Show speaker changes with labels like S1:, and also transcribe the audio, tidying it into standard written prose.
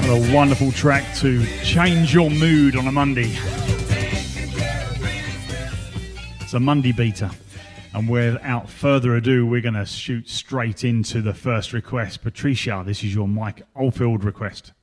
S1: A wonderful track to change your mood on a Monday. It's a Monday beater. And without further ado, we're going to shoot straight into the first request. Patricia, this is your Mike Oldfield request.